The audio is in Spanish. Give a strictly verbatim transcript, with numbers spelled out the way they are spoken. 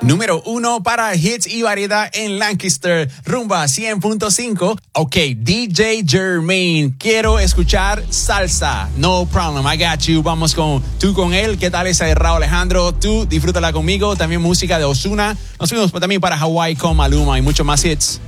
Número uno para hits y variedad en Lancaster, Rumba cien punto cinco. Ok, D J Jermaine, quiero escuchar salsa. No problem, I got you. Vamos con tú con él. ¿Qué tal esa de Raúl Alejandro? Tú disfrútala conmigo. También música de Ozuna. Nos fuimos también para Hawaii con Maluma y mucho más hits.